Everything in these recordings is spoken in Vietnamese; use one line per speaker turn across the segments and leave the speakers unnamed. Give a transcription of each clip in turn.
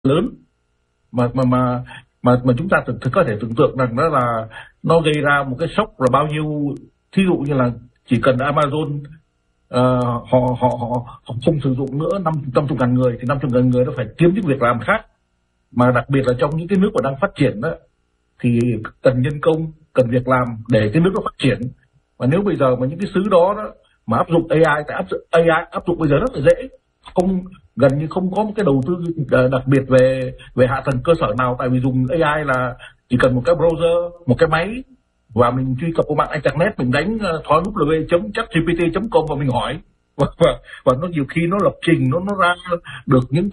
lớn mà chúng ta thực có thể tưởng tượng rằng đó là nó gây ra một cái sốc là bao nhiêu. Thí dụ như là chỉ cần Amazon họ không sử dụng nữa 50.000 người thì 50.000 người nó phải kiếm những việc làm khác, mà đặc biệt là trong những cái nước mà đang phát triển đó thì cần nhân công, cần việc làm để cái nước nó phát triển. Và nếu bây giờ mà những cái xứ đó mà áp dụng AI, tại AI áp dụng bây giờ rất là dễ, gần như không có một cái đầu tư đặc biệt về hạ tầng cơ sở nào, tại vì dùng AI là chỉ cần một cái browser, một cái máy, và mình truy cập vào mạng internet, mình đánh thói www.chatgpt.com và mình hỏi, và nó nhiều khi nó lập trình nó ra được những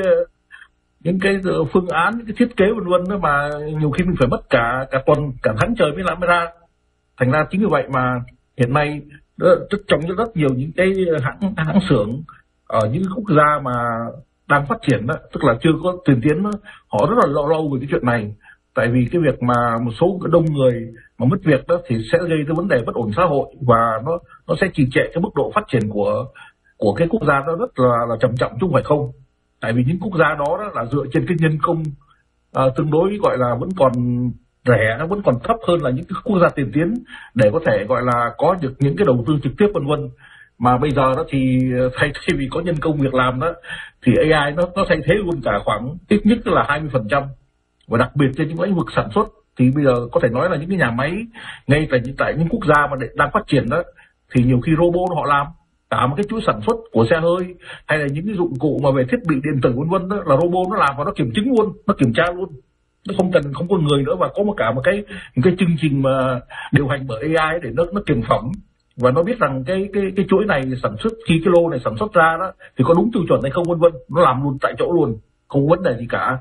cái phương án, những cái thiết kế vân vân đó, mà nhiều khi mình phải mất cả tuần, cả tháng trời mới ra. Thành ra chính vì vậy mà hiện nay trong rất nhiều những cái hãng xưởng ở những quốc gia mà đang phát triển đó, tức là chưa có tiền tiến đó, họ rất là lâu về cái chuyện này. Tại vì cái việc mà một số đông người mà mất việc đó thì sẽ gây ra vấn đề bất ổn xã hội, và nó sẽ trì trệ cái mức độ phát triển của cái quốc gia đó rất là trầm trọng chứ không phải không. Tại vì những quốc gia đó là dựa trên cái nhân công tương đối gọi là vẫn còn rẻ, nó vẫn còn thấp hơn là những cái quốc gia tiền tiến để có thể gọi là có được những cái đầu tư trực tiếp vân vân. Mà bây giờ đó thì thay vì có nhân công việc làm đó thì AI nó thay thế luôn cả khoảng ít nhất là 20%. Và đặc biệt trên những lĩnh vực sản xuất thì bây giờ có thể nói là những cái nhà máy ngay tại những quốc gia mà đang phát triển đó thì nhiều khi robot họ làm cả một cái chuỗi sản xuất của xe hơi, hay là những cái dụng cụ mà về thiết bị điện tử vân vân đó là robot nó làm và nó kiểm chứng luôn, nó kiểm tra luôn, nó không có người nữa, và có một cái chương trình mà điều hành bởi AI để nó kiểm phẩm, và nó biết rằng cái chuỗi này sản xuất, khi cái lô này sản xuất ra đó thì có đúng tiêu chuẩn hay không vân vân, nó làm luôn tại chỗ luôn, không có vấn đề gì cả.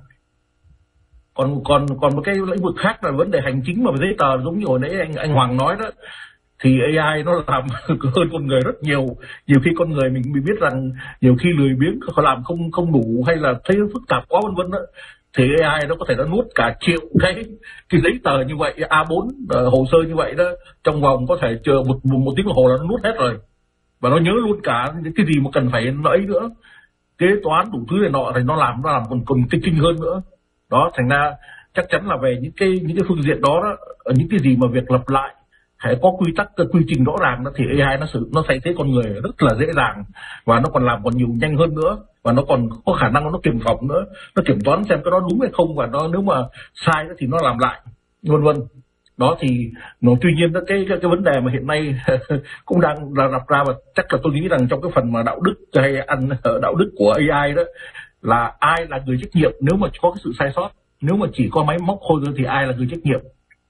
Còn một cái lĩnh vực khác là vấn đề hành chính mà giấy tờ, giống như hồi nãy anh Hoàng nói đó, thì AI nó làm hơn con người rất nhiều. Nhiều khi con người mình biết rằng nhiều khi lười biếng, họ làm không đủ, hay là thấy phức tạp quá vân vân đó, thì AI nó có thể nó nuốt cả triệu cái giấy tờ như vậy, A4 hồ sơ như vậy đó, trong vòng có thể chờ một tiếng đồng hồ là nó nuốt hết rồi, và nó nhớ luôn cả những cái gì mà cần phải nói nữa, kế toán đủ thứ này nọ, thì nó làm còn kinh hơn nữa. Đó, thành ra chắc chắn là về những cái phương diện đó, ở những cái gì mà việc lập lại hãy có quy tắc, quy trình rõ ràng đó, thì AI nó thay thế con người rất là dễ dàng, và nó còn làm còn nhiều nhanh hơn nữa, và nó còn có khả năng nó kiểm phẩm nữa, nó kiểm toán xem cái đó đúng hay không, và nó nếu mà sai thì nó làm lại vân vân. Đó thì tuy nhiên cái vấn đề mà hiện nay cũng đang đặt ra, và chắc là tôi nghĩ rằng trong cái phần mà đạo đức hay đạo đức của AI đó, là ai là người trách nhiệm nếu mà có cái sự sai sót. Nếu mà chỉ có máy móc thôi thì ai là người trách nhiệm?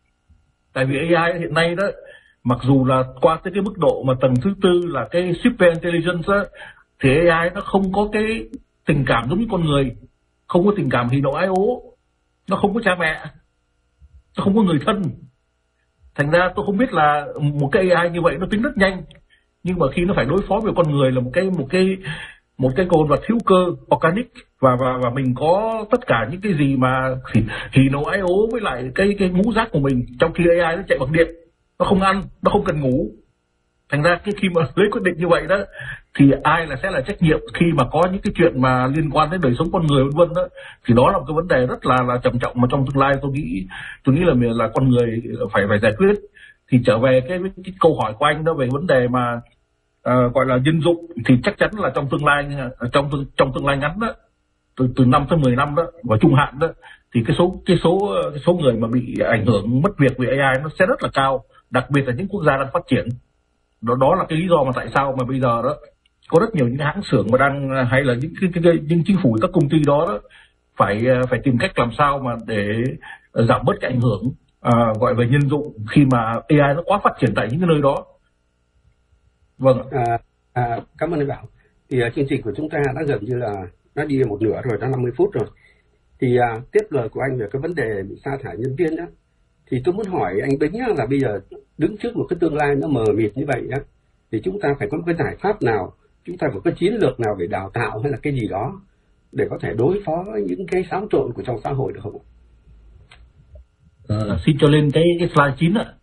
Tại vì AI hiện nay đó, mặc dù là qua tới cái mức độ mà tầng thứ tư là cái super intelligence đó, thì AI nó không có cái tình cảm giống như con người, không có tình cảm hỉ nộ ái ố, nó không có cha mẹ, nó không có người thân. Thành ra tôi không biết là một cái AI như vậy nó tính rất nhanh, nhưng mà khi nó phải đối phó với con người là một cái con vật hữu cơ organic, và mình có tất cả những cái gì mà hỉ nộ ái ố với lại cái ngũ giác của mình, trong khi AI nó chạy bằng điện, nó không ăn, nó không cần ngủ. Thành ra khi mà lấy quyết định như vậy đó, thì ai sẽ là trách nhiệm khi mà có những cái chuyện mà liên quan đến đời sống con người vân vân đó, thì đó là một cái vấn đề rất là trầm trọng mà trong tương lai tôi nghĩ là con người phải giải quyết. Thì trở về cái câu hỏi của anh đó về vấn đề mà gọi là nhân dụng, thì chắc chắn là trong tương lai, trong tương lai ngắn đó, từ 5 tới 10 năm đó, và trung hạn đó, thì cái số người mà bị ảnh hưởng mất việc vì AI nó sẽ rất là cao, đặc biệt là những quốc gia đang phát triển. Đó là cái lý do mà tại sao mà bây giờ đó có rất nhiều những hãng xưởng mà đang, hay là những chính phủ, các công ty đó phải tìm cách làm sao mà để giảm bớt cái ảnh hưởng gọi về nhân dụng khi mà AI nó quá phát triển tại những cái nơi đó. Vâng
ạ. Cảm ơn anh Bảo. Thì chương trình của chúng ta đã gần như là đã đi một nửa rồi, đã 50 phút rồi. Thì tiếp lời của anh về cái vấn đề bị sa thải nhân viên đó, thì tôi muốn hỏi anh Bính là bây giờ đứng trước một cái tương lai nó mờ mịt như vậy á, thì chúng ta phải có một cái giải pháp nào, chúng ta phải có chiến lược nào về đào tạo hay là cái gì đó để có thể đối phó với những cái xáo trộn của trong xã hội được không?
Xin cho lên cái slide 9 ạ.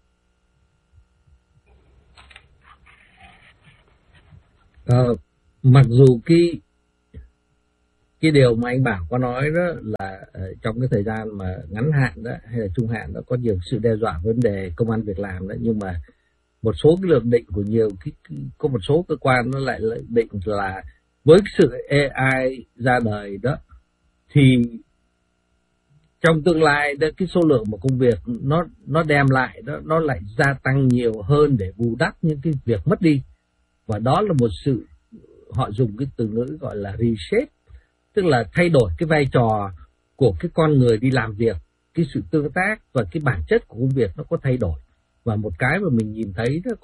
Mặc dù cái điều mà anh Bảo có nói đó là trong cái thời gian mà ngắn hạn đó hay là trung hạn đó có nhiều sự đe dọa vấn đề công ăn việc làm đó, nhưng mà một số cái lượng định của có một số cơ quan nó lại định là với sự AI ra đời đó thì trong tương lai đó cái số lượng mà công việc nó đem lại đó nó lại gia tăng nhiều hơn để bù đắp những cái việc mất đi, và đó là một sự họ dùng cái từ ngữ gọi là reshape, tức là thay đổi cái vai trò của cái con người đi làm việc, cái sự tương tác và cái bản chất của công việc nó có thay đổi. Và một cái mà mình nhìn thấy đó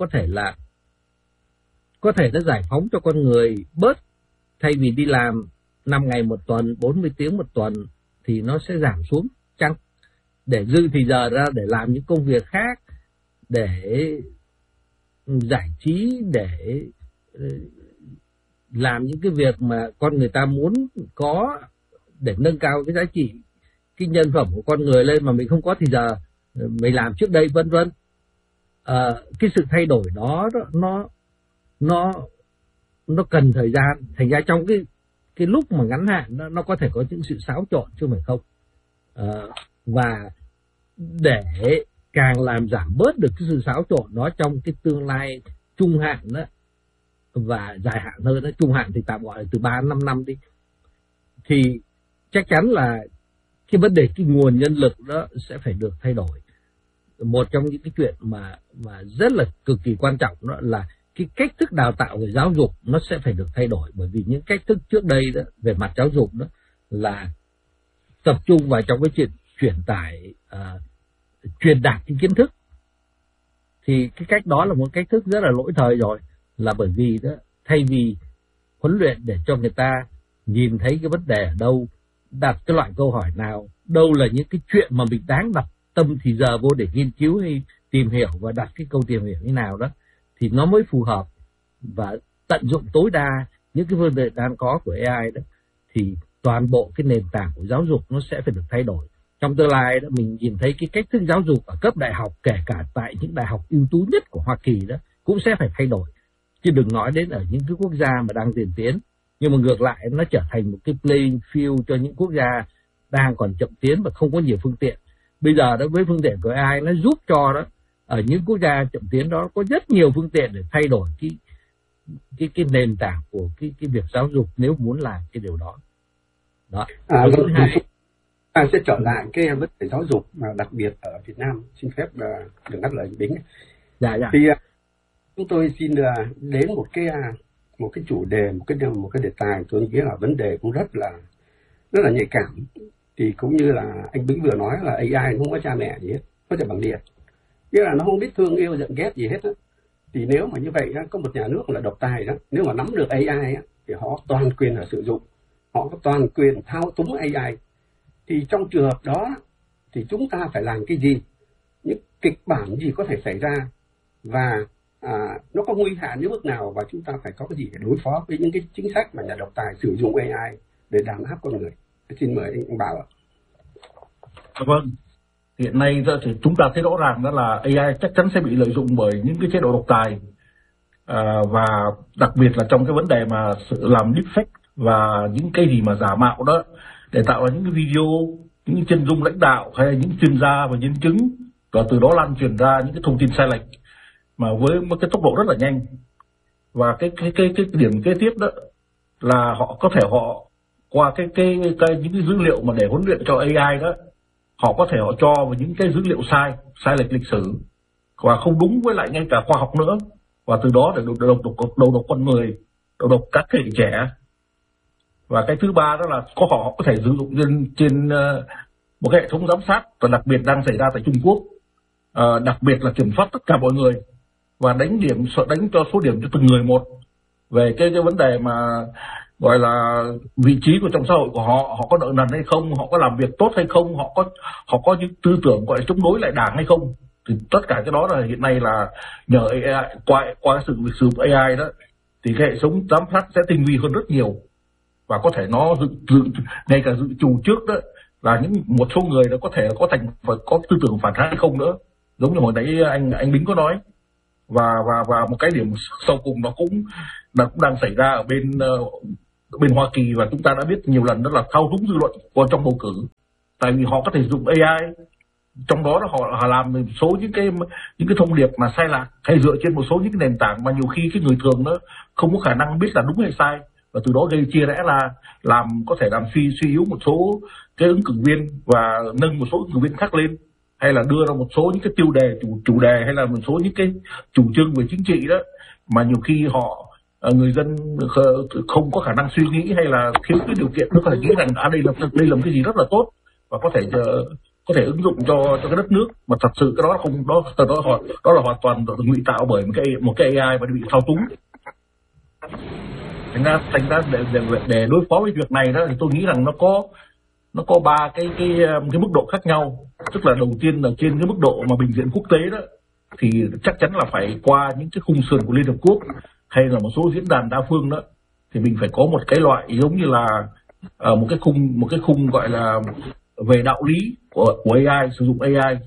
có thể nó giải phóng cho con người bớt, thay vì đi làm 5 ngày một tuần, 40 tiếng một tuần thì nó sẽ giảm xuống chăng, để dư thì giờ ra để làm những công việc khác, để giải trí, để làm những cái việc mà con người ta muốn có để nâng cao cái giá trị, cái nhân phẩm của con người lên mà mình không có thì giờ mình làm trước đây, vân vân. Cái sự thay đổi đó nó cần thời gian, thành ra trong cái lúc mà ngắn hạn nó có thể có những sự xáo trộn chứ không phải không. Và để càng làm giảm bớt được cái sự xáo trộn đó trong cái tương lai trung hạn đó và dài hạn hơn đó, trung hạn thì tạm gọi là từ 3-5 năm đi, thì chắc chắn là cái vấn đề cái nguồn nhân lực đó sẽ phải được thay đổi. Một trong những cái chuyện mà rất là cực kỳ quan trọng đó là cái cách thức đào tạo về giáo dục nó sẽ phải được thay đổi, bởi vì những cách thức trước đây đó về mặt giáo dục đó là tập trung vào trong cái chuyện truyền đạt cái kiến thức, thì cái cách đó là một cách thức rất là lỗi thời rồi, là bởi vì đó thay vì huấn luyện để cho người ta nhìn thấy cái vấn đề ở đâu, đặt cái loại câu hỏi nào, đâu là những cái chuyện mà mình đáng đặt tâm thì giờ vô để nghiên cứu hay tìm hiểu và đặt cái câu tìm hiểu như nào đó thì nó mới phù hợp, và tận dụng tối đa những cái vấn đề đang có của AI đó, thì toàn bộ cái nền tảng của giáo dục nó sẽ phải được thay đổi. Trong tương lai đó mình nhìn thấy cái cách thức giáo dục ở cấp đại học, kể cả tại những đại học ưu tú nhất của Hoa Kỳ đó cũng sẽ phải thay đổi, chứ đừng nói đến ở những cái quốc gia mà đang tiên tiến. Nhưng mà ngược lại nó trở thành một cái playing field cho những quốc gia đang còn chậm tiến và không có nhiều phương tiện. Bây giờ đó với phương tiện của AI nó giúp cho đó ở những quốc gia chậm tiến đó có rất nhiều phương tiện để thay đổi cái nền tảng của cái việc giáo dục nếu muốn làm cái điều đó. Đó.
Ta sẽ trở lại cái vấn đề giáo dục mà đặc biệt ở Việt Nam, xin phép đừng ngắt lời Bính.
Dạ.
Thì chúng tôi xin đến một cái chủ đề, một cái đề tài tôi nghĩ là vấn đề cũng rất là nhạy cảm. Thì cũng như là anh Bính vừa nói là AI nó không có cha mẹ gì hết, có thể bằng điện, nghĩa là nó không biết thương yêu giận ghét gì hết á. Thì nếu mà như vậy á, có một nhà nước là độc tài đó, nếu mà nắm được AI á, thì họ toàn quyền là sử dụng, họ có toàn quyền thao túng AI. Thì trong trường hợp đó thì chúng ta phải làm cái gì, những kịch bản gì có thể xảy ra, và nó có nguy hại đến mức nào, và chúng ta phải có cái gì để đối phó với những cái chính sách mà nhà độc tài sử dụng AI để đàn áp con người. Xin mời anh Bảo ạ.
Vâng, hiện nay thì chúng ta thấy rõ ràng đó là AI chắc chắn sẽ bị lợi dụng bởi những cái chế độ độc tài, và đặc biệt là trong cái vấn đề mà sự làm deepfake và những cái gì mà giả mạo đó để tạo ra những cái video, những chân dung lãnh đạo hay là những chuyên gia và nhân chứng, và từ đó lan truyền ra những cái thông tin sai lệch mà với một cái tốc độ rất là nhanh. Và cái điểm kế tiếp đó là họ có thể qua những cái dữ liệu mà để huấn luyện cho AI đó, họ có thể họ cho vào những cái dữ liệu sai lệch lịch sử và không đúng với lại ngay cả khoa học nữa, và từ đó để đầu độc con người, đầu độc các thế hệ trẻ. Và cái thứ ba đó là họ có thể sử dụng trên một cái hệ thống giám sát, và đặc biệt đang xảy ra tại Trung Quốc, đặc biệt là kiểm soát tất cả mọi người và đánh cho số điểm cho từng người một về cái vấn đề mà gọi là vị trí của trong xã hội của họ có nợ nần hay không, họ có làm việc tốt hay không, họ có những tư tưởng gọi là chống đối lại đảng hay không. Thì tất cả cái đó là hiện nay là nhờ AI, qua sự sử dụng AI đó thì cái hệ thống giám sát sẽ tinh vi hơn rất nhiều, và có thể nó ngay cả dự trù trước đó là một số người đó có thể có tư tưởng phản kháng hay không nữa, giống như hồi nãy anh Bính có nói. Và một cái điểm sau cùng nó cũng đang xảy ra ở bên bên Hoa Kỳ, và chúng ta đã biết nhiều lần đó là thao túng dư luận trong bầu cử. Tại vì họ có thể dùng AI, trong đó là họ làm một số những cái thông điệp mà sai lạc, hay dựa trên một số những cái nền tảng mà nhiều khi cái người thường nó không có khả năng biết là đúng hay sai, và từ đó gây chia rẽ, là có thể làm suy yếu một số cái ứng cử viên và nâng một số ứng cử viên khác lên, hay là đưa ra một số những cái tiêu đề chủ đề, hay là một số những cái chủ trương về chính trị đó mà nhiều khi người dân không có khả năng suy nghĩ, hay là thiếu cái điều kiện, nó có thể nghĩ rằng đây là một cái gì rất là tốt và có thể ứng dụng cho cái đất nước, mà thật sự cái đó không, đó là hoàn toàn ngụy tạo bởi một cái AI và bị thao túng. Thành ra để đối phó với việc này đó, thì tôi nghĩ rằng nó có ba cái mức độ khác nhau. Tức là đầu tiên là trên cái mức độ mà bình diện quốc tế đó, thì chắc chắn là phải qua những cái khung sườn của Liên Hợp Quốc hay là một số diễn đàn đa phương đó, thì mình phải có một cái loại giống như là một cái khung gọi là về đạo lý của AI, sử dụng AI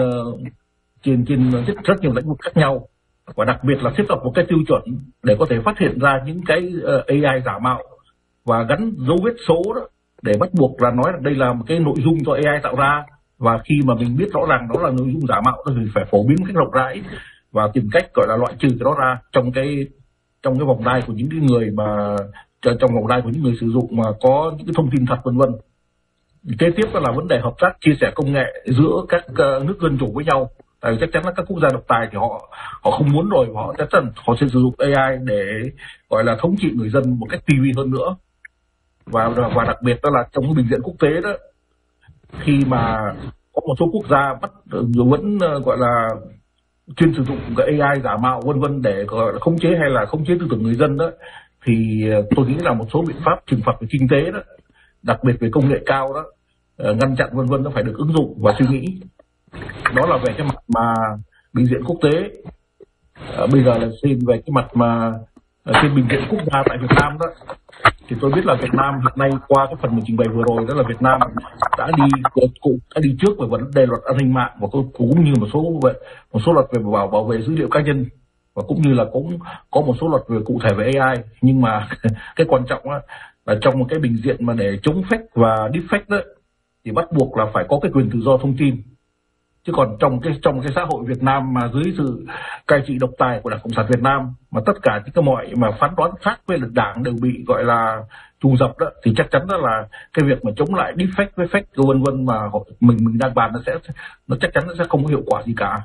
trên rất nhiều lĩnh vực khác nhau, và đặc biệt là thiết lập một cái tiêu chuẩn để có thể phát hiện ra những cái AI giả mạo và gắn dấu vết số đó, để bắt buộc là nói là đây là một cái nội dung do AI tạo ra, và khi mà mình biết rõ ràng đó là nội dung giả mạo thì phải phổ biến một cách rộng rãi và tìm cách gọi là loại trừ cái đó ra trong cái vòng đai của những cái người mà trong vòng đai của những người sử dụng mà có những cái thông tin thật, vân vân. Kế tiếp đó là vấn đề hợp tác chia sẻ công nghệ giữa các nước dân chủ với nhau. Tại vì chắc chắn là các quốc gia độc tài thì họ không muốn rồi, họ chắc chắn họ sẽ sử dụng AI để gọi là thống trị người dân một cách tinh vi hơn nữa. Và đặc biệt đó là trong cái bình diện quốc tế đó, khi mà có một số quốc gia vẫn gọi là chuyên sử dụng cái AI giả mạo vân vân để gọi là khống chế hay là khống chế tư tưởng người dân đó, thì tôi nghĩ là một số biện pháp trừng phạt về kinh tế đó, đặc biệt về công nghệ cao đó, ngăn chặn vân vân, nó phải được ứng dụng và suy nghĩ. Đó là về cái mặt mà bình diện quốc tế. Bây giờ là xin về cái mặt mà trên bình diện quốc gia tại Việt Nam đó, thì tôi biết là Việt Nam hiện nay qua cái phần mình trình bày vừa rồi, đó là Việt Nam đã đi trước về vấn đề luật an ninh mạng, và cũng như một số luật về bảo vệ dữ liệu cá nhân, và cũng như là cũng có một số luật về cụ thể về AI. Nhưng mà cái quan trọng là trong một cái bình diện mà để chống fake và deepfake đó, thì bắt buộc là phải có cái quyền tự do thông tin. Chứ còn trong cái xã hội Việt Nam mà dưới sự cai trị độc tài của Đảng Cộng sản Việt Nam, mà tất cả những cái mọi mà phán đoán khác với lực đảng đều bị gọi là trù dập đó, thì chắc chắn đó là cái việc mà chống lại deepfake với fake vân vân mà mình đang bàn nó chắc chắn nó sẽ không có hiệu quả gì cả.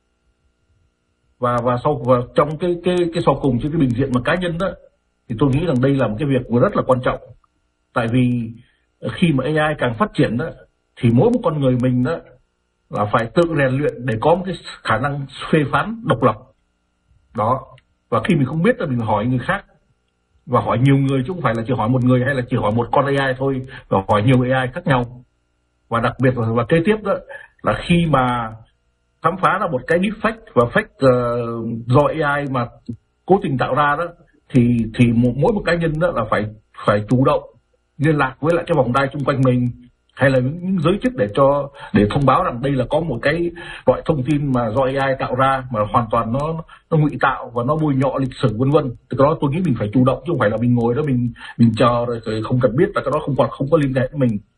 Và trong cái sau cùng trên cái bình diện mà cá nhân đó, thì tôi nghĩ rằng đây là một cái việc rất là quan trọng. Tại vì khi mà AI càng phát triển đó, thì mỗi một con người mình đó là phải tự rèn luyện để có một cái khả năng phê phán độc lập đó. Và khi mình không biết là mình hỏi người khác, và hỏi nhiều người chứ không phải là chỉ hỏi một người hay là chỉ hỏi một con AI thôi, và hỏi nhiều AI khác nhau. Và đặc biệt và kế tiếp đó là khi mà khám phá ra một cái deepfake và fake do AI mà cố tình tạo ra đó, thì mỗi một cá nhân đó là phải chủ động liên lạc với lại cái vòng đai xung quanh mình, hay là những giới chức để thông báo rằng đây là có một cái loại thông tin mà do AI tạo ra mà hoàn toàn nó ngụy tạo và nó bôi nhọ lịch sử vân vân. Từ đó tôi nghĩ mình phải chủ động, chứ không phải là mình ngồi đó mình chờ rồi không cần biết là cái đó không có liên hệ với mình.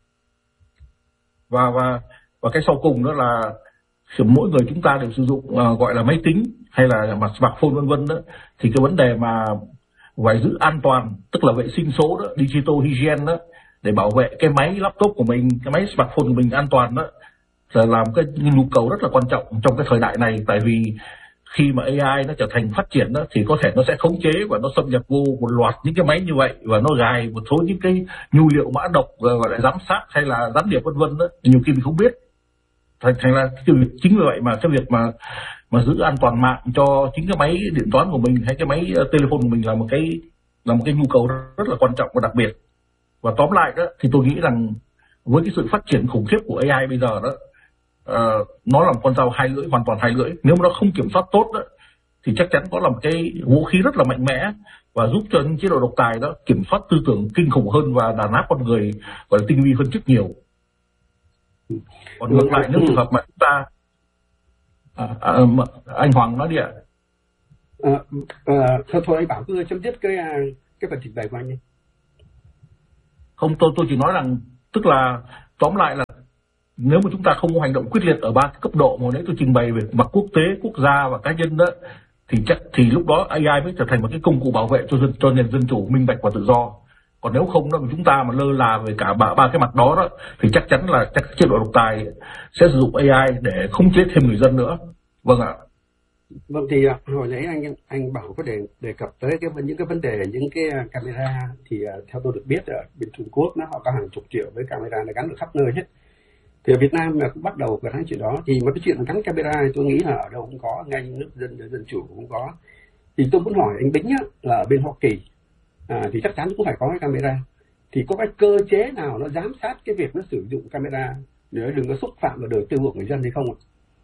Và cái sau cùng đó là mỗi người chúng ta đều sử dụng gọi là máy tính hay là smartphone vân vân đó, thì cái vấn đề mà phải giữ an toàn, tức là vệ sinh số đó, digital hygiene đó, để bảo vệ cái máy laptop của mình, cái máy smartphone của mình an toàn đó, là làm cái nhu cầu rất là quan trọng trong cái thời đại này. Tại vì khi mà AI nó trở thành phát triển đó, thì có thể nó sẽ khống chế và nó xâm nhập vô một loạt những cái máy như vậy, và nó gài một số những cái nhu liệu mã độc gọi là giám sát hay là gián điệp vân vân đó, nhiều khi mình không biết. Thành ra chính vì vậy mà cái việc mà giữ an toàn mạng cho chính cái máy điện toán của mình hay cái máy telephone của mình là một cái nhu cầu rất là quan trọng và đặc biệt. Và tóm lại đó, thì tôi nghĩ rằng với cái sự phát triển khủng khiếp của AI bây giờ đó, nó là một con dao hai lưỡi, hoàn toàn hai lưỡi. Nếu mà nó không kiểm soát tốt đó, thì chắc chắn có là một cái vũ khí rất là mạnh mẽ và giúp cho những chế độ độc tài đó kiểm soát tư tưởng kinh khủng hơn và đàn áp con người gọi là tinh vi hơn rất nhiều. Còn ngược lại, nếu trường hợp mà chúng ta anh Hoàng nói đi ạ.
Thôi anh Bảo cứ chấm dứt cái phần trình bày của anh đi.
Không, tôi chỉ nói rằng tức là tóm lại là nếu mà chúng ta không có hành động quyết liệt ở ba cái cấp độ mà nãy tôi trình bày về mặt quốc tế, quốc gia và cá nhân đó, thì lúc đó AI mới trở thành một cái công cụ bảo vệ cho nền dân chủ, minh bạch và tự do. Còn nếu không đó, chúng ta mà lơ là về cả ba cái mặt đó thì chắc chắn là chế độ độc tài sẽ sử dụng AI để khống chế thêm người dân nữa. Vâng ạ.
Vâng, thì hồi nãy anh Bảo có đề cập tới những cái vấn đề những cái camera, thì theo tôi được biết ở bên Trung Quốc họ có hàng chục triệu với camera nó gắn ở khắp nơi hết. Thì ở Việt Nam cũng bắt đầu cái chuyện đó, thì mà cái chuyện gắn camera thì tôi nghĩ là ở đâu cũng có, ngay nước dân chủ cũng có. Thì tôi muốn hỏi anh Bính là ở bên Hoa Kỳ thì chắc chắn cũng phải có cái camera, thì có cái cơ chế nào nó giám sát cái việc nó sử dụng camera để đừng có xúc phạm vào đời tư của người dân hay không ạ?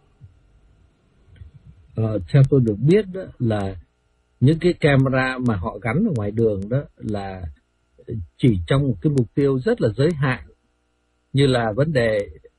Theo tôi được biết đó là những cái camera mà họ gắn ở ngoài đường đó là chỉ trong một cái mục tiêu rất là giới hạn, như là vấn đề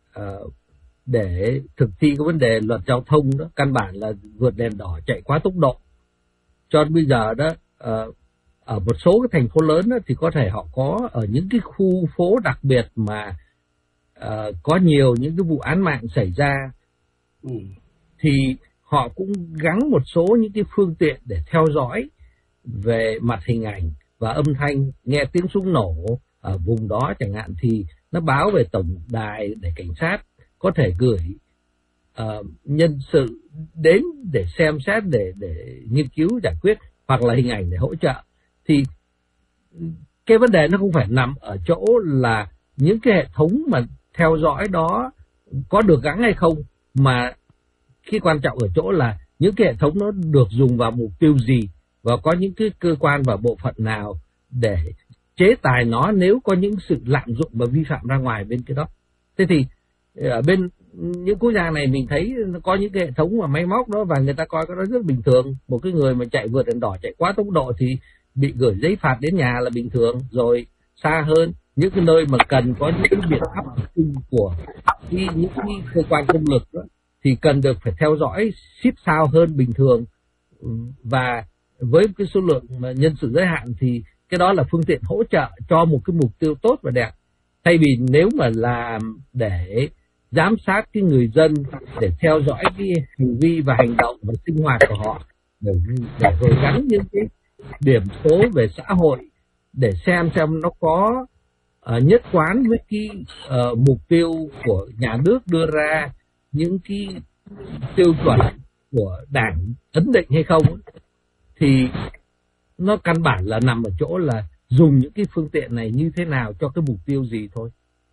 để thực thi cái vấn đề luật giao thông đó, căn bản là vượt đèn đỏ chạy quá tốc độ. Cho đến bây giờ đó ở một số cái thành phố lớn đó, thì có thể họ có ở những cái khu phố đặc biệt mà có nhiều những cái vụ án mạng xảy ra, thì họ cũng gắn một số những cái phương tiện để theo dõi về mặt hình ảnh và âm thanh. Nghe tiếng súng nổ ở vùng đó chẳng hạn thì nó báo về tổng đài để cảnh sát có thể gửi nhân sự đến để xem xét, để nghiên cứu giải quyết, hoặc là hình ảnh để hỗ trợ. Thì cái vấn đề nó không phải nằm ở chỗ là những cái hệ thống mà theo dõi đó có được gắn hay không, mà cái quan trọng ở chỗ là những cái hệ thống nó được dùng vào mục tiêu gì, và có những cái cơ quan và bộ phận nào để chế tài nó nếu có những sự lạm dụng và vi phạm ra ngoài bên cái đó. Thế thì ở bên những quốc gia này mình thấy có những cái hệ thống mà máy móc đó, và người ta coi cái đó rất bình thường. Một cái người mà chạy vượt đèn đỏ, chạy quá tốc độ thì bị gửi giấy phạt đến nhà là bình thường. Rồi xa hơn, những cái nơi mà cần có những cái biện pháp của những cái cơ quan công lực đó, thì cần được phải theo dõi xít sao hơn bình thường. Và với cái số lượng nhân sự giới hạn thì cái đó là phương tiện hỗ trợ cho một cái mục tiêu tốt và đẹp. Thay vì nếu mà làm để giám sát cái người dân, để theo dõi cái hành vi và hành động và sinh hoạt của họ, để rồi gắn những cái điểm số về xã hội để xem nó có nhất quán với cái mục tiêu của nhà nước đưa ra, những cái tiêu chuẩn của đảng ấn định hay không, thì nó căn bản là nằm ở chỗ là dùng những cái phương tiện này như thế nào cho cái mục tiêu gì thôi.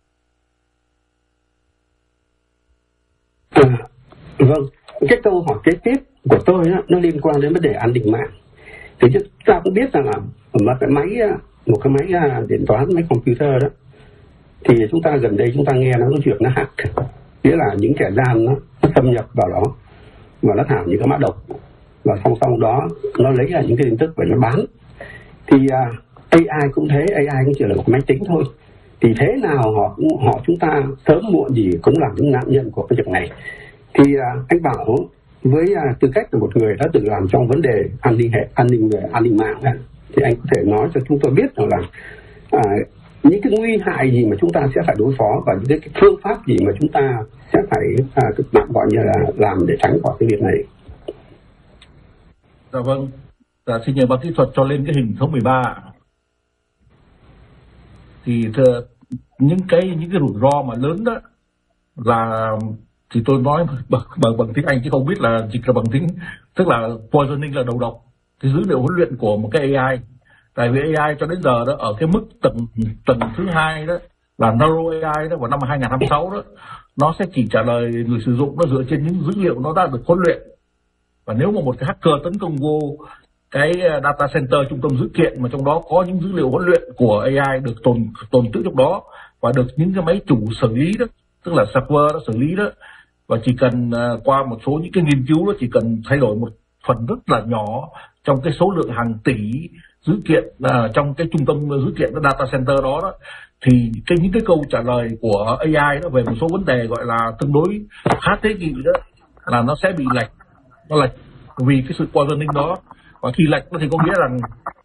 Vâng, cái câu hỏi kế tiếp của tôi nó liên quan đến vấn đề an ninh mạng. Thì chúng ta cũng biết rằng là một cái máy điện toán, máy computer đó, thì chúng ta gần đây chúng ta nghe nó chuyện nó hack, nghĩa là những kẻ gian nó xâm nhập vào đó và nó thả những cái mã độc, và song đó nó lấy ra những cái tin tức và nó bán. Thì AI cũng thế, AI cũng chỉ là một máy tính thôi. Thì thế nào chúng ta sớm muộn gì cũng là những nạn nhân của cái việc này. Thì anh Bảo với tư cách là một người đã từng làm trong vấn đề an ninh mạng này, thì anh có thể nói cho chúng tôi biết rằng là những cái nguy hại gì mà chúng ta sẽ phải đối phó, và những cái phương pháp gì mà chúng ta sẽ phải gọi như là làm để tránh khỏi cái việc này.
Dạ vâng. Xin nhờ ban kỹ thuật cho lên cái hình số 13. Thì những cái rủi ro mà lớn đó là, thì tôi nói bằng tiếng Anh chứ không biết là dịch là bằng tiếng, tức là poisoning là đầu độc cái dữ liệu huấn luyện của một cái AI. Tại vì AI cho đến giờ đó ở cái mức tầng thứ 2 đó là Neuro AI đó, vào năm 2026 đó, nó sẽ chỉ trả lời người sử dụng nó dựa trên những dữ liệu nó đã được huấn luyện. Và nếu mà một cái hacker tấn công vô cái data center, trung tâm dữ kiện mà trong đó có những dữ liệu huấn luyện của AI được tồn trữ trong đó, và được những cái máy chủ xử lý đó, tức là server nó xử lý đó, và chỉ cần qua một số những cái nghiên cứu đó, chỉ cần thay đổi một phần rất là nhỏ trong cái số lượng hàng tỷ dữ kiện trong cái trung tâm dữ kiện cái data center đó, thì những cái câu trả lời của AI đó về một số vấn đề gọi là tương đối khá tế nhị đó là nó sẽ bị lệch, nó lệch vì cái sự poisoning đó. Và khi lệch thì có nghĩa rằng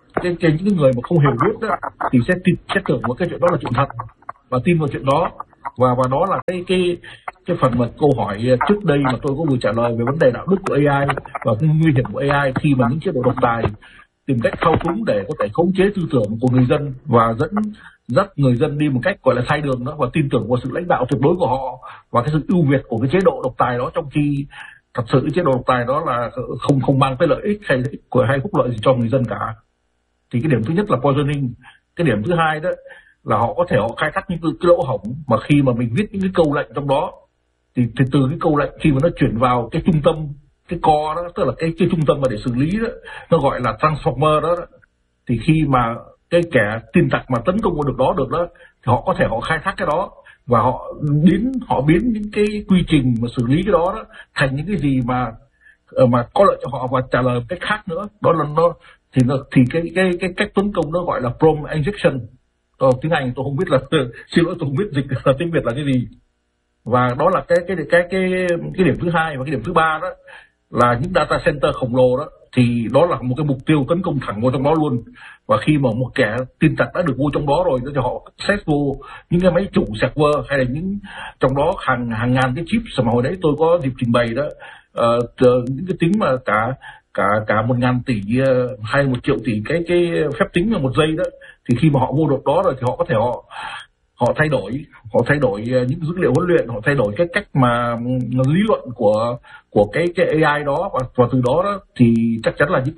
những cái người mà không hiểu biết đó, thì sẽ tưởng một cái chuyện đó là chuyện thật và tin vào chuyện đó. Và đó là cái phần mà câu hỏi trước đây mà tôi có vừa trả lời về vấn đề đạo đức của AI và cái nguy hiểm của AI khi mà những chế độ độc tài tìm cách thao túng để có thể khống chế tư tưởng của người dân và dắt người dân đi một cách gọi là sai đường đó, và tin tưởng vào sự lãnh đạo tuyệt đối của họ và cái sự ưu việt của cái chế độ độc tài đó, trong khi thật sự cái chế độ độc tài đó là không mang cái lợi ích hay phúc lợi gì cho người dân cả. Thì cái điểm thứ nhất là poisoning. Cái điểm thứ hai đó là họ có thể khai thác những cái lỗ hổng mà khi mà mình viết những cái câu lệnh trong đó thì từ cái câu lệnh khi mà nó chuyển vào cái trung tâm, cái core đó, tức là cái trung tâm mà để xử lý đó, nó gọi là transformer đó, thì khi mà cái kẻ tin tặc mà tấn công vào được đó thì họ có thể khai thác cái đó và họ biến những cái quy trình mà xử lý cái đó thành những cái gì mà có lợi cho họ và trả lời một cách khác nữa. Đó là thì cái cách tấn công nó gọi là prompt injection. Tiếng Anh tôi không biết là xin lỗi, tôi không biết dịch là tiếng Việt là cái gì. Và đó là cái điểm thứ hai. Và cái điểm thứ ba đó là những data center khổng lồ đó, thì đó là một cái mục tiêu tấn công thẳng vào trong đó luôn. Và khi mà một kẻ tin tặc đã được vô trong đó rồi thì họ xét vô những cái máy chủ server hay là những trong đó hàng ngàn cái chip mà hồi đấy tôi có dịp trình bày đó, những cái tính mà cả 1.000 tỷ hay 1 triệu tỷ cái phép tính là một giây đó, thì khi mà họ vô được đó rồi thì họ có thể họ thay đổi những dữ liệu huấn luyện, họ thay đổi cái cách mà lý luận của cái AI đó, và từ đó thì chắc chắn là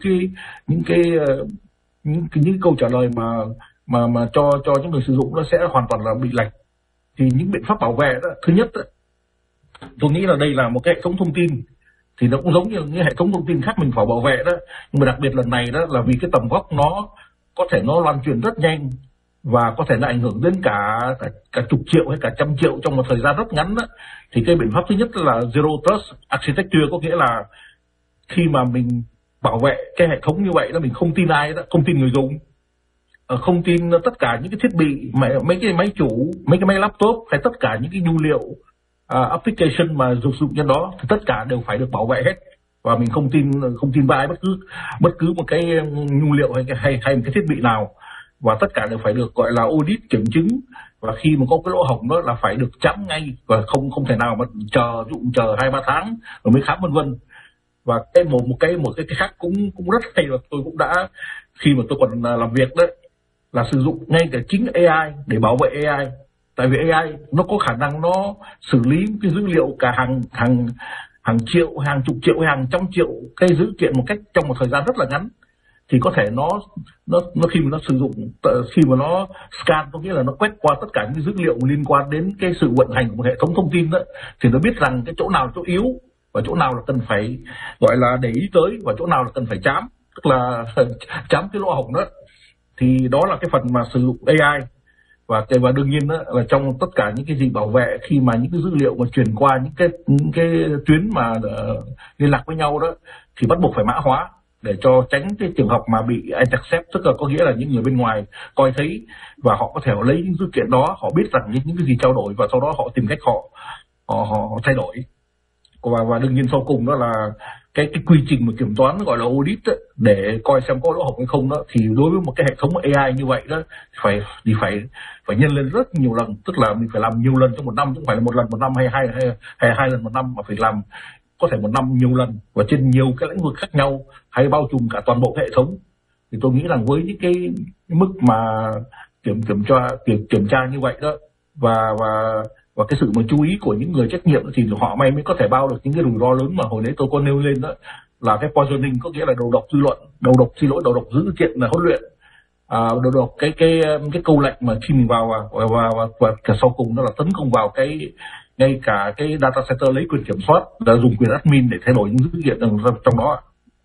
những câu trả lời mà cho những người sử dụng nó sẽ hoàn toàn là bị lệch. Thì những biện pháp bảo vệ đó, thứ nhất đó, tôi nghĩ là đây là một cái hệ thống thông tin, thì nó cũng giống như những hệ thống thông tin khác mình phải bảo vệ đó, nhưng mà đặc biệt lần này đó là vì cái tầm vóc nó có thể nó lan truyền rất nhanh và có thể là ảnh hưởng đến cả chục triệu hay cả trăm triệu trong một thời gian rất ngắn đó. Thì cái biện pháp thứ nhất là Zero Trust Architecture, có nghĩa là khi mà mình bảo vệ cái hệ thống như vậy đó, mình không tin ai đó, không tin người dùng, không tin tất cả những cái thiết bị, mấy cái máy chủ, mấy cái máy laptop hay tất cả những cái nhu liệu application mà dùng trên đó thì tất cả đều phải được bảo vệ hết. Và mình không tin vào ai bất cứ một cái nhu liệu hay một cái thiết bị nào, và tất cả đều phải được gọi là audit kiểm chứng, và khi mà có cái lỗ hổng đó là phải được chấm ngay và không thể nào mà chờ 2-3 tháng rồi mới khám vân vân. Và một cái khác cũng rất hay là tôi cũng đã, khi mà tôi còn làm việc đấy, là sử dụng ngay cả chính AI để bảo vệ AI. Tại vì AI nó có khả năng nó xử lý cái dữ liệu cả hàng triệu, hàng chục triệu, hàng trăm triệu cái dữ kiện một cách trong một thời gian rất là ngắn. Thì có thể nó khi mà nó sử dụng, khi mà nó scan, có nghĩa là nó quét qua tất cả những dữ liệu liên quan đến cái sự vận hành của một hệ thống thông tin đó, thì nó biết rằng cái chỗ nào là chỗ yếu và chỗ nào là cần phải gọi là để ý tới và chỗ nào là cần phải chám, tức là chám cái lỗ hổng đó. Thì đó là cái phần mà sử dụng AI. Và đương nhiên đó, là trong tất cả những cái gì bảo vệ, khi mà những cái dữ liệu mà truyền qua những cái tuyến mà liên lạc với nhau đó, thì bắt buộc phải mã hóa để cho tránh cái trường hợp mà bị intercept, tức là có nghĩa là những người bên ngoài coi thấy và họ có thể lấy những dữ kiện đó, họ biết rằng những cái gì trao đổi và sau đó họ tìm cách họ thay đổi. Và đương nhiên sau cùng đó là cái quy trình mà kiểm toán gọi là audit đó, để coi xem có lỗ hổng hay không đó, thì đối với một cái hệ thống AI như vậy đó phải nhân lên rất nhiều lần, tức là mình phải làm nhiều lần trong một năm, chứ không phải là một lần một năm hay hai lần một năm, mà phải làm có thể một năm nhiều lần và trên nhiều cái lĩnh vực khác nhau, hay bao trùm cả toàn bộ hệ thống. Thì tôi nghĩ rằng với những cái mức mà kiểm tra như vậy đó và cái sự mà chú ý của những người trách nhiệm thì họ mới có thể bao được những cái rủi ro lớn mà hồi nãy tôi có nêu lên đó, là cái poisoning, có nghĩa là đầu độc dư luận, đầu độc dữ kiện là huấn luyện, đầu độc cái câu lệnh mà khi mình vào và cả sau cùng đó là tấn công vào ngay cả cái data center, lấy quyền kiểm soát, là dùng quyền admin để thay đổi những dữ kiện trong đó.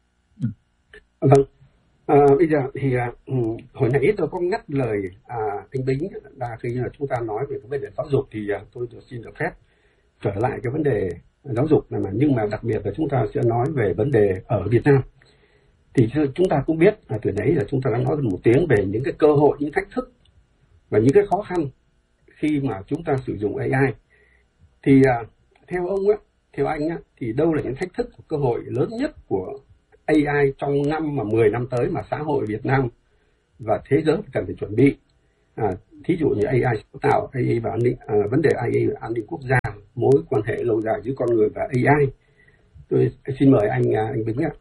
Vâng. Bây giờ thì hồi nãy tôi có ngắt lời anh Bính là khi là chúng ta nói về cái vấn đề giáo dục, thì tôi xin được phép trở lại cái vấn đề giáo dục này, nhưng mà đặc biệt là chúng ta sẽ nói về vấn đề ở Việt Nam. Thì chúng ta cũng biết từ nãy là chúng ta đã nói một tiếng về những cái cơ hội, những thách thức và những cái khó khăn khi mà chúng ta sử dụng AI. Thì theo ông á, theo anh á, thì đâu là những thách thức, cơ hội lớn nhất của AI trong 10 năm tới mà xã hội Việt Nam và thế giới cần phải chuẩn bị. Thí dụ như AI sáng tạo, AI và an ninh, vấn đề AI và an ninh quốc gia, mối quan hệ lâu dài giữa con người và AI. Tôi xin mời anh Bính ạ.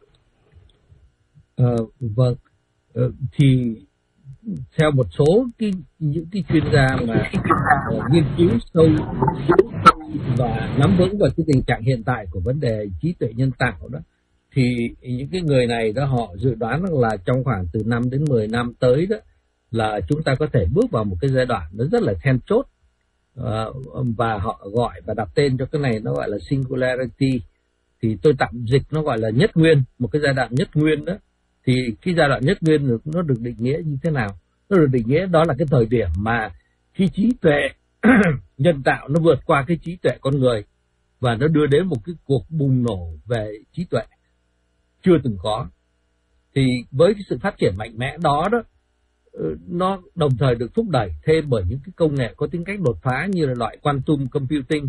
Vâng, thì theo một số những cái chuyên gia mà nghiên cứu sâu và nắm vững vào cái tình trạng hiện tại của vấn đề trí tuệ nhân tạo đó, thì những cái người này đó họ dự đoán là trong khoảng từ 5 đến 10 năm tới đó là chúng ta có thể bước vào một cái giai đoạn nó rất là then chốt, và họ gọi và đặt tên cho cái này nó gọi là singularity, thì tôi tạm dịch nó gọi là nhất nguyên, một cái giai đoạn nhất nguyên đó. Thì cái giai đoạn nhất nguyên nó được định nghĩa như thế nào? Nó được định nghĩa đó là cái thời điểm mà cái trí tuệ nhân tạo nó vượt qua cái trí tuệ con người và nó đưa đến một cái cuộc bùng nổ về trí tuệ chưa từng có. Thì với cái sự phát triển mạnh mẽ đó nó đồng thời được thúc đẩy thêm bởi những cái công nghệ có tính cách đột phá như là loại quantum computing,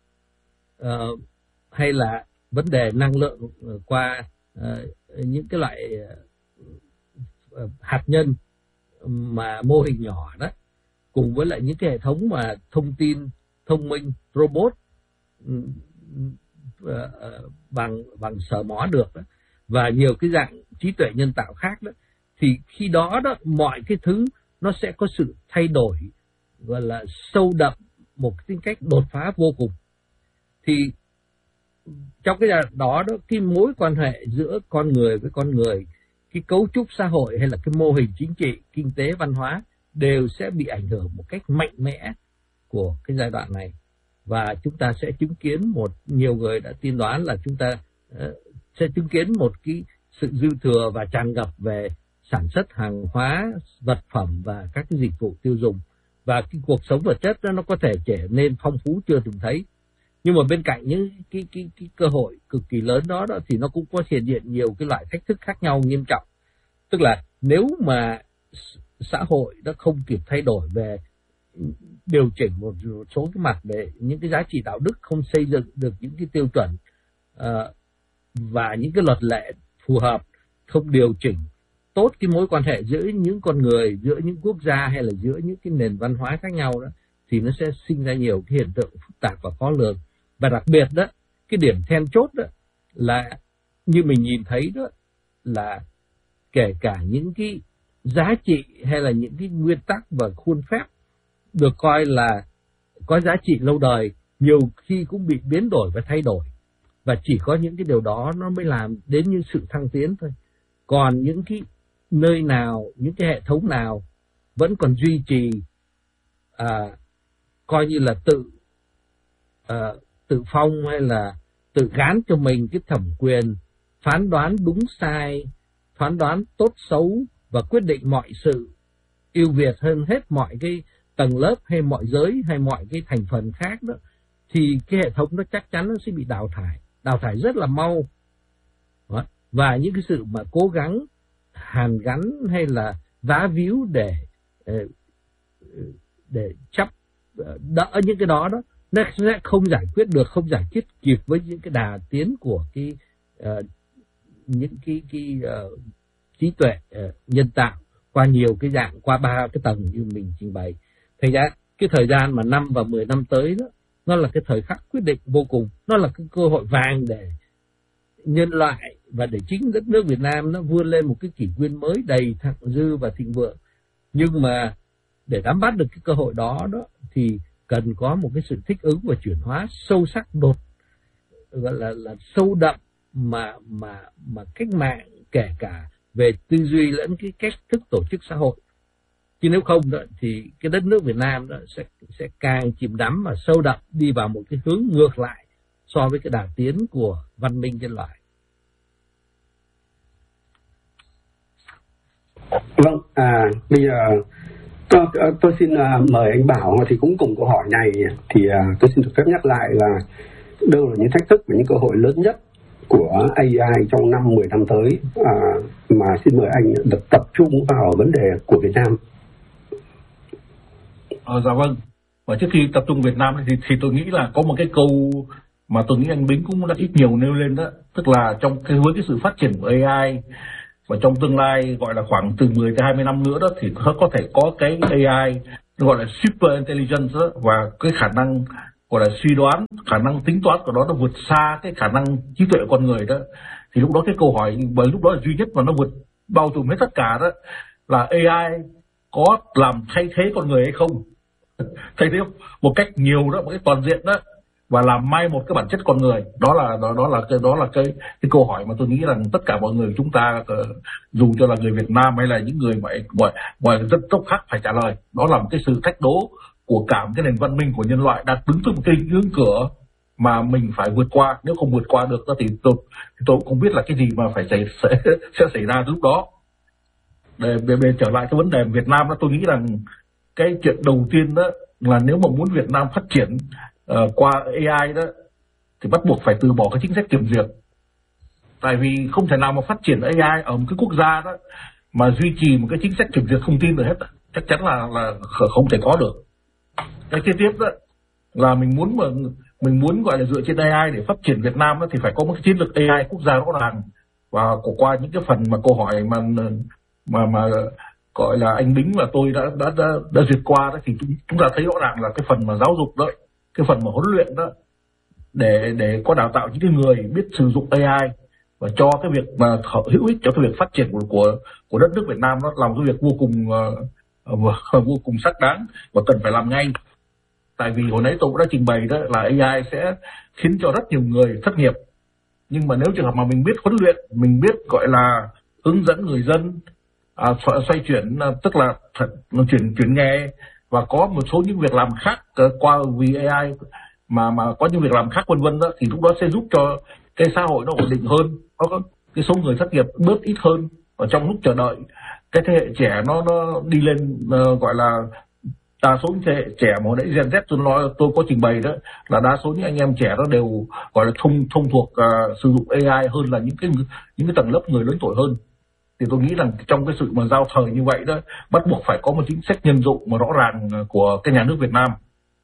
hay là vấn đề năng lượng qua những cái loại hạt nhân mà mô hình nhỏ đó, cùng với lại những cái hệ thống mà thông tin thông minh robot bằng sờ mó được đó, và nhiều cái dạng trí tuệ nhân tạo khác đó, thì khi đó mọi cái thứ nó sẽ có sự thay đổi gọi là sâu đậm, một cái tính cách đột phá vô cùng. Thì trong cái giai đoạn đó cái mối quan hệ giữa con người với con người, cái cấu trúc xã hội hay là cái mô hình chính trị, kinh tế, văn hóa đều sẽ bị ảnh hưởng một cách mạnh mẽ của cái giai đoạn này. Và chúng ta sẽ chứng kiến nhiều người đã tiên đoán là chúng ta sẽ chứng kiến một cái sự dư thừa và tràn ngập về sản xuất hàng hóa, vật phẩm và các cái dịch vụ tiêu dùng, và cái cuộc sống vật chất nó có thể trở nên phong phú chưa từng thấy. Nhưng mà bên cạnh những cái cơ hội cực kỳ lớn đó thì nó cũng có hiện diện nhiều cái loại thách thức khác nhau nghiêm trọng. Tức là nếu mà xã hội nó không kịp thay đổi về điều chỉnh một số cái mặt để những cái giá trị đạo đức, không xây dựng được những cái tiêu chuẩn và những cái luật lệ phù hợp, không điều chỉnh tốt cái mối quan hệ giữa những con người, giữa những quốc gia hay là giữa những cái nền văn hóa khác nhau đó, thì nó sẽ sinh ra nhiều cái hiện tượng phức tạp và khó lường. Và đặc biệt đó, cái điểm then chốt đó là như mình nhìn thấy đó là kể cả những cái giá trị hay là những cái nguyên tắc và khuôn phép được coi là có giá trị lâu đời, nhiều khi cũng bị biến đổi và thay đổi. Và chỉ có những cái điều đó nó mới làm đến những sự thăng tiến thôi. Còn những cái nơi nào, những cái hệ thống nào vẫn còn duy trì coi như là tự phong hay là tự gán cho mình cái thẩm quyền phán đoán đúng sai, phán đoán tốt xấu và quyết định mọi sự ưu việt hơn hết mọi cái tầng lớp hay mọi giới hay mọi cái thành phần khác đó, thì cái hệ thống nó chắc chắn nó sẽ bị đào thải rất là mau. Đó. Và những cái sự mà cố gắng hàn gắn hay là vá víu để chấp đỡ những cái đó nó sẽ không giải quyết được, không giải quyết kịp với những cái đà tiến của những cái trí tuệ nhân tạo qua nhiều cái dạng, qua 3 cái tầng như mình trình bày. Thành ra cái thời gian mà 5 và 10 năm tới đó, nó là cái thời khắc quyết định vô cùng, nó là cái cơ hội vàng để nhân loại và để chính đất nước Việt Nam nó vươn lên một cái kỷ nguyên mới đầy thặng dư và thịnh vượng. Nhưng mà để nắm bắt được cái cơ hội đó thì cần có một cái sự thích ứng và chuyển hóa sâu sắc, gọi là sâu đậm mà cách mạng, kể cả về tư duy lẫn cái cách thức tổ chức xã hội. Chứ nếu không đó, thì cái đất nước Việt Nam đó sẽ càng chìm đắm và sâu đậm đi vào một cái hướng ngược lại so với cái đà tiến của văn minh nhân loại.
Vâng, bây giờ tôi xin mời anh Bảo thì cũng cùng câu hỏi này thì tôi xin được phép nhắc lại là đâu là những thách thức và những cơ hội lớn nhất của AI trong 5-10 năm tới, mà xin mời anh được tập trung vào vấn đề của Việt Nam.
Dạ vâng. Và trước khi tập trung Việt Nam thì tôi nghĩ là có một cái câu mà tôi nghĩ anh Bính cũng đã ít nhiều nêu lên đó, tức là với cái sự phát triển của AI và trong tương lai gọi là khoảng từ 10 tới 20 năm nữa đó thì nó có thể có cái AI gọi là super intelligence đó, và cái khả năng gọi là suy đoán, khả năng tính toán của nó vượt xa cái khả năng trí tuệ con người đó. Thì lúc đó cái câu hỏi bởi lúc đó là duy nhất mà nó vượt bao trùm hết tất cả đó là AI có làm thay thế con người hay không, thay thế một cách nhiều đó, một cách toàn diện đó, và làm mai một cái bản chất con người. Đó là cái câu hỏi mà tôi nghĩ rằng tất cả mọi người chúng ta, dù cho là người Việt Nam hay là những người ngoài dân tộc khác phải trả lời. Đó là một cái sự thách đố của cả một cái nền văn minh của nhân loại đang đứng trước một cái ngưỡng cửa mà mình phải vượt qua. Nếu không vượt qua được thì tôi cũng không biết là cái gì mà sẽ xảy ra lúc đó. Để trở lại cái vấn đề Việt Nam đó, tôi nghĩ rằng cái chuyện đầu tiên đó là nếu mà muốn Việt Nam phát triển qua AI đó thì bắt buộc phải từ bỏ cái chính sách kiểm duyệt. Tại vì không thể nào mà phát triển AI ở một cái quốc gia đó mà duy trì một cái chính sách kiểm duyệt thông tin được hết, chắc chắn là không thể có được. Cái kế tiếp đó là mình muốn gọi là dựa trên AI để phát triển Việt Nam đó, thì phải có một cái chiến lược AI quốc gia rõ ràng. Và qua những cái phần mà câu hỏi mà gọi là anh Bính và tôi đã duyệt qua đó, thì chúng ta thấy rõ ràng là cái phần mà giáo dục đó, cái phần mà huấn luyện đó, để có đào tạo những cái người biết sử dụng AI và cho cái việc mà hữu ích cho cái việc phát triển của đất nước Việt Nam, đó là một cái việc vô cùng xác đáng và cần phải làm ngay. Tại vì hồi nãy tôi cũng đã trình bày đó là AI sẽ khiến cho rất nhiều người thất nghiệp, nhưng mà nếu trường hợp mà mình biết huấn luyện, mình biết gọi là hướng dẫn người dân xoay chuyển, tức là chuyển nghề, và có một số những việc làm khác qua vì AI mà có những việc làm khác vân vân đó, thì lúc đó sẽ giúp cho cái xã hội nó ổn định hơn, có cái số người thất nghiệp bớt ít hơn. Và trong lúc chờ đợi cái thế hệ trẻ nó đi lên, gọi là đa số những thế hệ trẻ mà hồi nãy Gen Z tôi có trình bày đó, là đa số những anh em trẻ đó đều gọi là thông thuộc sử dụng AI hơn là những cái tầng lớp người lớn tuổi hơn. Thì tôi nghĩ rằng trong cái sự mà giao thời như vậy đó, bắt buộc phải có một chính sách nhân dụng mà rõ ràng của cái nhà nước Việt Nam.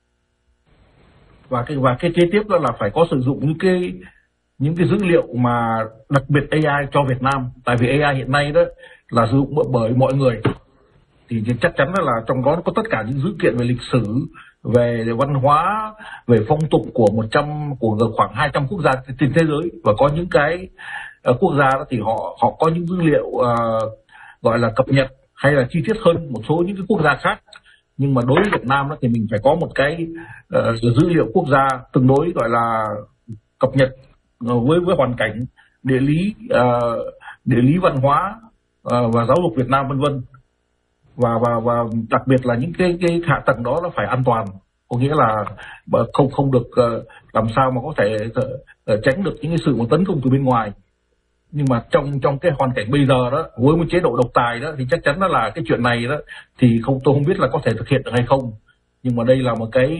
Và cái kế tiếp đó là phải có sử dụng những cái dữ liệu mà đặc biệt AI cho Việt Nam. Tại vì AI hiện nay đó là sử dụng bởi mọi người, thì chắc chắn là trong đó có tất cả những dữ kiện về lịch sử, về văn hóa, về phong tục của khoảng 200 quốc gia trên thế giới. Và có những cái quốc gia đó thì họ có những dữ liệu gọi là cập nhật hay là chi tiết hơn một số những cái quốc gia khác. Nhưng mà đối với Việt Nam đó thì mình phải có một cái dữ liệu quốc gia tương đối gọi là cập nhật với hoàn cảnh địa lý văn hóa và giáo dục Việt Nam vân vân. Và đặc biệt là những cái hạ tầng đó nó phải an toàn, có nghĩa là không được làm sao mà có thể tránh được những cái sự tấn công từ bên ngoài. Nhưng mà trong cái hoàn cảnh bây giờ đó, với một chế độ độc tài đó, thì chắc chắn đó là cái chuyện này đó thì tôi không biết là có thể thực hiện được hay không. Nhưng mà đây là một cái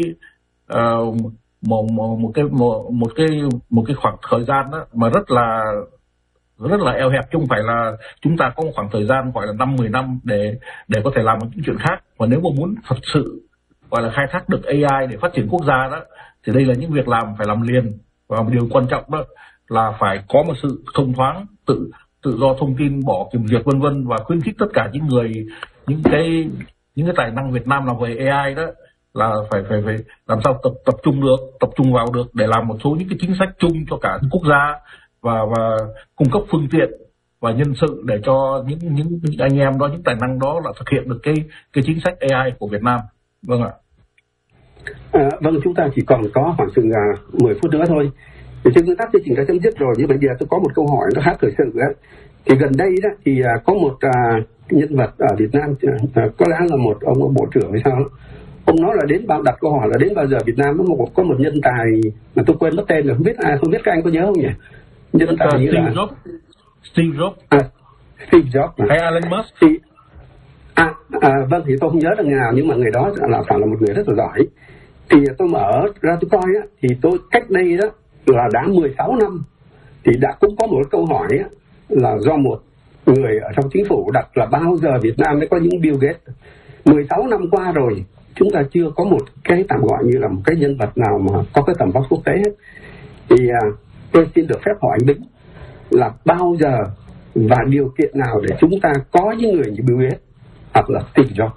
một cái khoảng thời gian đó mà rất là eo hẹp, chứ không phải là chúng ta có một khoảng thời gian gọi là 5-10 năm để có thể làm những chuyện khác. Và nếu mà muốn thật sự gọi là khai thác được AI để phát triển quốc gia đó, thì đây là những việc phải làm liền. Và một điều quan trọng đó là phải có một sự thông thoáng, tự do thông tin, bỏ kiểm duyệt vân vân, và khuyến khích tất cả những cái tài năng Việt Nam làm về AI đó là phải làm sao tập trung vào được để làm một số những cái chính sách chung cho cả quốc gia, và cung cấp phương tiện và nhân sự để cho những anh em đó, những tài năng đó là thực hiện được cái chính sách AI của Việt Nam. Vâng ạ.
Vâng, chúng ta chỉ còn có khoảng chừng 10 phút nữa thôi. Thì trên nguyên tắc chương trình đã chấm dứt rồi, nhưng bây giờ tôi có một câu hỏi nó khá thời sự đó. Thì gần đây đó thì có một nhân vật ở Việt Nam, có lẽ là một ông bộ trưởng hay sao đó. Ông nói là đặt câu hỏi là đến bao giờ Việt Nam có một nhân tài mà tôi quên mất tên rồi, không biết các anh có nhớ không nhỉ? Nhân tài như là
Steve Jobs.
Steve Jobs
hay Elon Musk.
Vâng, thì tôi không nhớ được người nào, nhưng mà người đó phải là một người rất là giỏi. Thì tôi mở ra tôi coi á, thì tôi cách đây đó là đã 16 năm thì cũng có một câu hỏi á, là do một người ở trong chính phủ đặt là bao giờ Việt Nam mới có những Bill Gates. 16 năm qua rồi, chúng ta chưa có một cái tạm gọi như là một cái nhân vật nào mà có cái tầm vóc quốc tế hết. Thì tôi xin được phép hỏi anh Bính là bao giờ và điều kiện nào để chúng ta có những người như Bill Gates hoặc là Steve Jobs?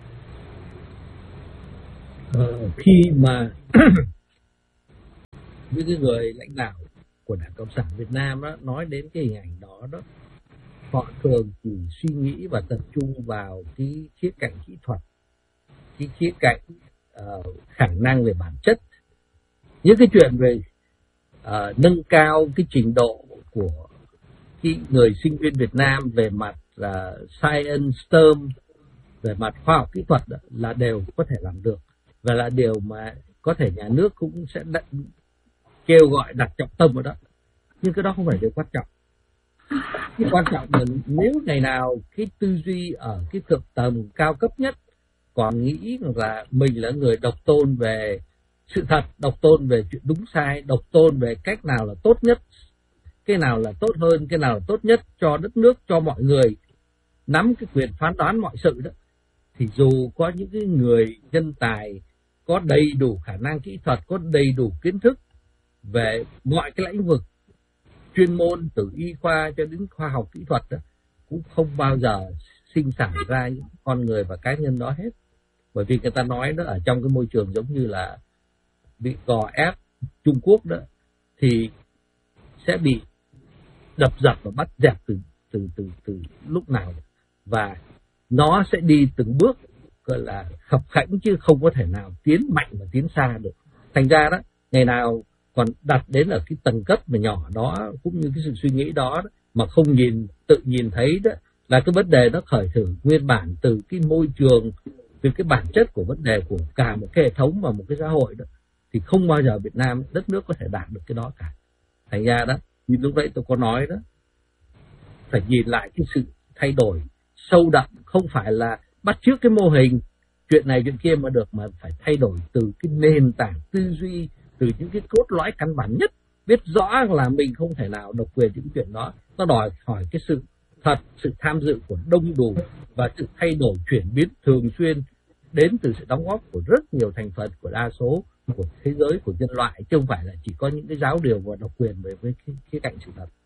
Khi mà những cái người lãnh đạo của Đảng Cộng sản Việt Nam đó nói đến cái hình ảnh đó, họ thường chỉ suy nghĩ và tập trung vào cái khía cạnh kỹ thuật, cái khía cạnh khả năng về bản chất. Những cái chuyện về nâng cao cái trình độ của cái người sinh viên Việt Nam về mặt science, STEM, về mặt khoa học kỹ thuật đó, là đều có thể làm được, và là điều mà có thể nhà nước cũng sẽ kêu gọi đặt trọng tâm vào đó. Nhưng cái đó không phải điều quan trọng. Cái quan trọng là nếu ngày nào cái tư duy ở cái thượng tầng cao cấp nhất còn nghĩ là mình là người độc tôn về sự thật, độc tôn về chuyện đúng sai, độc tôn về cách nào là tốt nhất, cái nào là tốt hơn, cái nào là tốt nhất cho đất nước, cho mọi người nắm cái quyền phán đoán mọi sự đó, thì dù có những cái người nhân tài có đầy đủ khả năng kỹ thuật, có đầy đủ kiến thức về mọi cái lĩnh vực chuyên môn, từ y khoa cho đến khoa học kỹ thuật đó, cũng không bao giờ sinh sản ra những con người và cá nhân đó hết. Bởi vì người ta nói đó, ở trong cái môi trường giống như là bị gò ép Trung Quốc đó, thì sẽ bị đập dập và bắt dẹp từ lúc nào, và nó sẽ đi từng bước gọi là khập khẽnh chứ không có thể nào tiến mạnh và tiến xa được. Thành ra đó, ngày nào còn đặt đến ở cái tầng cấp mà nhỏ đó, cũng như cái sự suy nghĩ đó, mà không tự nhìn thấy đó là cái vấn đề nó khởi thử nguyên bản từ cái môi trường, từ cái bản chất của vấn đề của cả một cái hệ thống và một cái xã hội đó, thì không bao giờ Việt Nam đất nước có thể đạt được cái đó cả. Thành ra đó, như lúc nãy tôi có nói đó, phải nhìn lại cái sự thay đổi sâu đậm, không phải là bắt chước cái mô hình chuyện này chuyện kia mà được, mà phải thay đổi từ cái nền tảng tư duy, từ những cái cốt lõi căn bản nhất, biết rõ là mình không thể nào độc quyền những chuyện đó. Nó đòi hỏi cái sự thật, sự tham dự của đông đủ và sự thay đổi chuyển biến thường xuyên đến từ sự đóng góp của rất nhiều thành phần, của đa số của thế giới, của nhân loại, chứ không phải là chỉ có những cái giáo điều và độc quyền về với khía cạnh sự thật.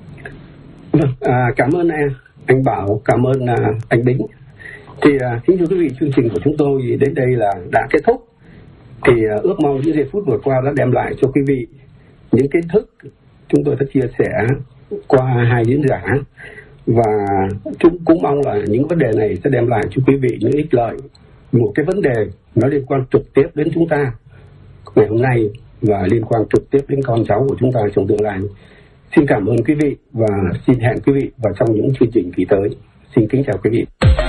Cảm ơn anh Bảo, cảm ơn anh Bính. Thì kính thưa quý vị, chương trình của chúng tôi đến đây là đã kết thúc. Thì ước mong những giây phút vừa qua đã đem lại cho quý vị những kiến thức chúng tôi đã chia sẻ qua hai diễn giả, và chúng cũng mong là những vấn đề này sẽ đem lại cho quý vị những ích lợi. Một cái vấn đề nó liên quan trực tiếp đến chúng ta ngày hôm nay và liên quan trực tiếp đến con cháu của chúng ta trong tương lai. Xin cảm ơn quý vị và xin hẹn quý vị vào trong những chương trình kỳ tới. Xin kính chào quý vị.